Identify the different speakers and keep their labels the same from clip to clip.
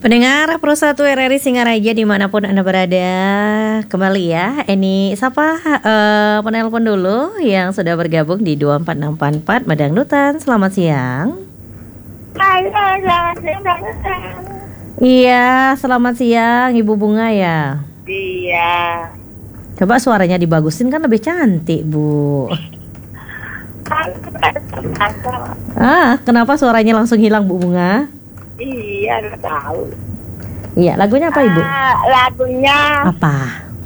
Speaker 1: Pendengar Pro 1 RRI Singaraja dimanapun Anda berada, kembali ya. Ini sapa penelpon dulu yang sudah bergabung di 24644 Madangdutan. Selamat siang.
Speaker 2: Halo, selamat siang.
Speaker 1: Iya, selamat siang Ibu Bunga ya.
Speaker 2: Iya.
Speaker 1: Coba suaranya dibagusin kan lebih cantik, Bu. Kenapa suaranya langsung hilang, Bu Bunga?
Speaker 2: Iya, nggak tahu.
Speaker 1: Iya, lagunya apa, Ibu?
Speaker 2: Lagunya
Speaker 1: Apa?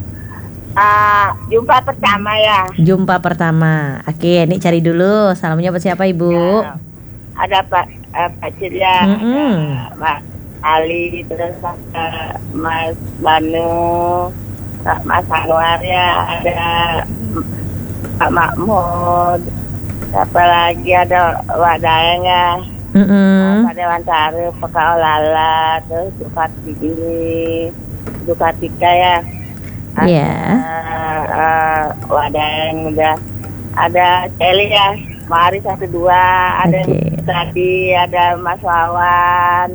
Speaker 2: Jumpa pertama ya.
Speaker 1: Jumpa pertama. Oke, ini cari dulu. Salamnya buat siapa, Ibu?
Speaker 2: Ya. Ada Pak Cirya, Mas Ali, terus Mas Banu, Mas Anwar ya, ada Pak Mahmud, siapa lagi, ada Wak Daeng ya. Pak Dewan Sari, Pak Olala, terus Dukatika ya.
Speaker 1: Iya.
Speaker 2: Wadeng udah. Ada Celi ya, Mari 1-2, ada tadi, ada Mas Wawan.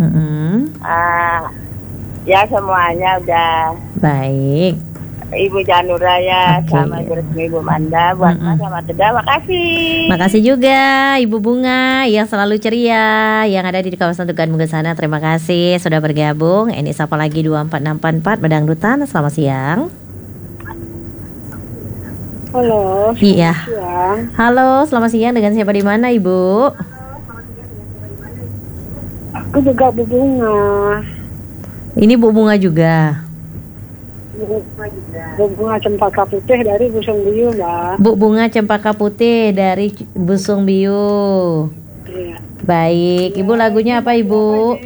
Speaker 2: Ya semuanya udah.
Speaker 1: Baik.
Speaker 2: Ibu Janura ya, sama Ibu Manda, buat Mas sama Teda, makasih.
Speaker 1: Makasih juga Ibu Bunga yang selalu ceria, yang ada di kawasan Tugan Munggah sana. Terima kasih sudah bergabung. Ini siapa lagi 24644 Madangdutan. Selamat siang.
Speaker 2: Halo.
Speaker 1: Iya. Siang. Halo, selamat siang. Dengan siapa di mana, Ibu?
Speaker 2: Aku juga Bu Bunga.
Speaker 1: Ini Bu Bunga juga.
Speaker 2: Bu Bunga Cempaka Putih dari Busung Biu, Mbak.
Speaker 1: Bu Bunga Cempaka Putih dari Busung Biu.
Speaker 2: Iya.
Speaker 1: Baik, Ibu lagunya apa, Ibu?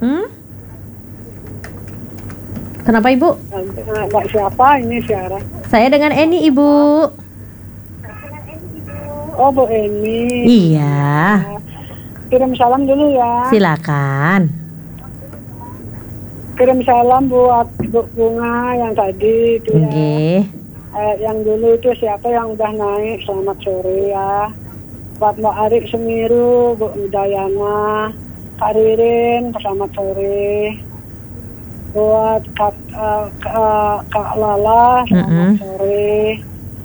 Speaker 1: Kenapa, Ibu?
Speaker 2: Mbak siapa ini siaran?
Speaker 1: Saya dengan Eni, Ibu.
Speaker 2: Oh, Bu Eni.
Speaker 1: Iya.
Speaker 2: Kirim salam dulu ya.
Speaker 1: Silakan.
Speaker 2: Kirim salam buat Bu Bunga yang tadi itu ya. Yang dulu itu siapa yang udah naik, selamat sore ya. Buat Mbak Arik Semiru, Bu Udayana, Kak Ririn, selamat sore. Buat Kak Lala, selamat sore.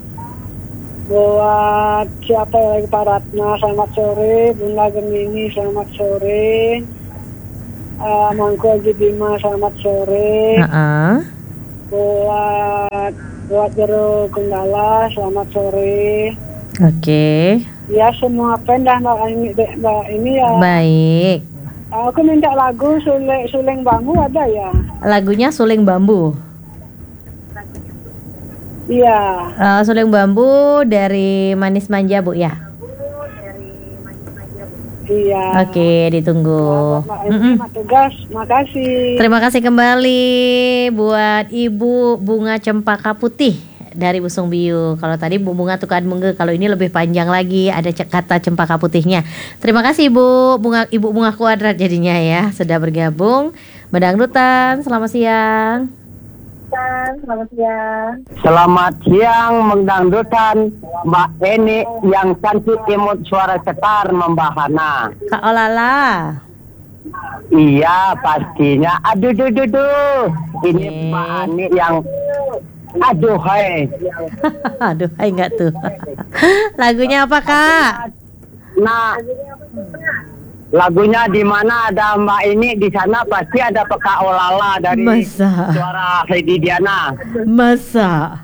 Speaker 2: Buat siapa lagi, Pak Ratna, selamat sore. Bunda Gemini, selamat sore. Mangku Haji Bima, selamat sore. Buat Jero Gundala, selamat sore.
Speaker 1: Oke.
Speaker 2: Ya semua pendah Mbak ini ya.
Speaker 1: Baik.
Speaker 2: Aku minta lagu Suling Bambu, ada ya?
Speaker 1: Lagunya Suling Bambu.
Speaker 2: Iya.
Speaker 1: Suling Bambu dari Manis Manja, Bu ya.
Speaker 2: Iya.
Speaker 1: Oke, ditunggu.
Speaker 2: Tugas, makasih.
Speaker 1: Terima kasih kembali buat Ibu Bunga Cempaka Putih dari Busung Biu. Kalau tadi Bu Bunga Tukan Munggah, kalau ini lebih panjang lagi, ada kata Cempaka Putihnya. Terima kasih Ibu Bunga Kuadrat jadinya ya, sudah bergabung. Madangdutan, selamat siang.
Speaker 2: Selamat siang.
Speaker 3: Selamat siang Madangdutan, Mbak Eni yang cantik imut suara cetar membahana.
Speaker 1: Kak Olala.
Speaker 3: Iya pastinya. Aduh. Ini Mbak Ani yang aduh hai.
Speaker 1: Aduh hai enggak tuh. Lagunya apa, Kak?
Speaker 3: Nah, lagunya di mana ada Mbak ini, di sana pasti ada Peka Olala dari suara Heidi Diana.
Speaker 1: Masa?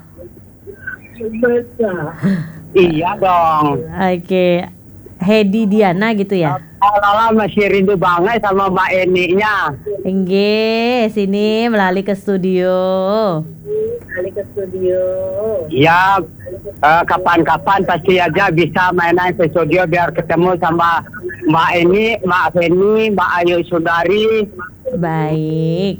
Speaker 3: Iya dong.
Speaker 1: Oke. Heidi Diana gitu ya.
Speaker 3: Olala masih rindu banget sama Mbak Eni-nya.
Speaker 1: Engge, sini melalui ke studio.
Speaker 3: Ya, kapan-kapan pasti aja bisa mainan ke studio biar ketemu sama Mbak Eni, Mbak Feni, Mbak Ayu Sundari.
Speaker 1: Baik.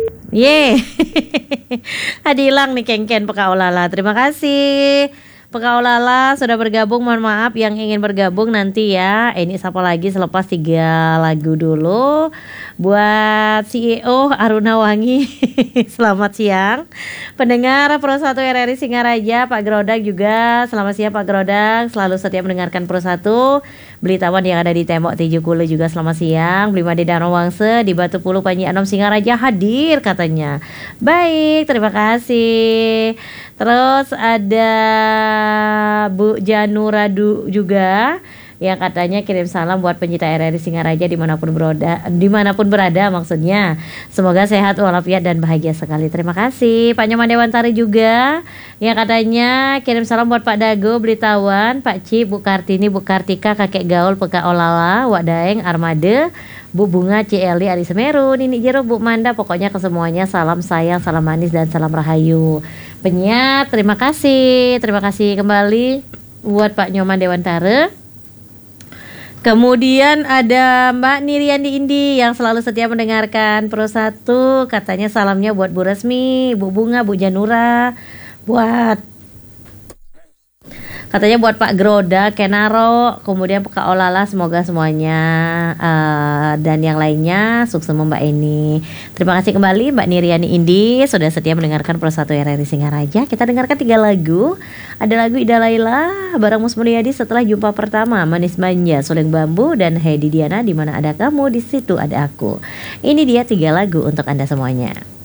Speaker 1: Hilang nih Kengken Peka Olala. Terima kasih Peka Olala sudah bergabung. Mohon maaf yang ingin bergabung nanti ya. Ini siapa lagi selepas 3 lagu dulu. Buat CEO Aruna Wangi. Selamat siang. Pendengar Pro 1 RRI Singaraja, Pak Grodag juga. Selamat siang Pak Grodag. Selalu setia mendengarkan Pro 1. Blitawan yang ada di Tembok 70 juga selamat siang. Blimade Danau Wangse di Batu Pulu Panji Anom Singaraja hadir katanya. Baik, terima kasih. Terus ada Bu Januradu juga yang katanya kirim salam buat pencinta RRI Singaraja dimanapun berada maksudnya. Semoga sehat walafiat dan bahagia sekali. Terima kasih. Pak Nyoman Dewantari juga yang katanya kirim salam buat Pak Dago Blitawan, Pak Cip, Bu Kartini, Bu Kartika, Kakek Gaul, Peka Olala, Wak Daeng, Armade, Bu Bunga, Cieli, Ari Semeru, Nini Jero, Bu Manda, pokoknya ke semuanya salam sayang, salam manis dan salam rahayu. Penyiar, terima kasih kembali buat Pak Nyoman Dewantara. Kemudian ada Mbak Niriandi Indi yang selalu setia mendengarkan Pro 1. Katanya salamnya buat Bu Resmi, Bu Bunga, Bu Janura, katanya buat Pak Groda, Kenaro, kemudian Kak Olala, semoga semuanya dan yang lainnya sukses Mbak Eni. Terima kasih kembali Mbak Niriani Indi sudah setia mendengarkan Pro 1 RRI Singaraja. Kita dengarkan 3 lagu. Ada lagu Ida Laila bareng Mus Mulyadi setelah jumpa pertama, Manis Manja, Suling Bambu, dan Heidi Diana, Di Mana Ada Kamu, Di Situ Ada Aku. Ini dia 3 lagu untuk Anda semuanya.